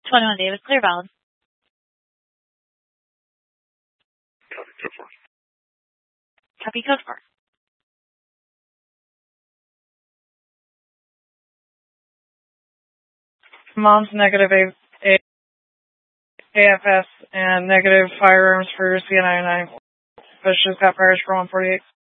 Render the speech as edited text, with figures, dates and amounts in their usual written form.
21 Davis, clear valid. Copy code 4. Mom's negative AFS and negative firearms for CNI, but she's got priors for 148.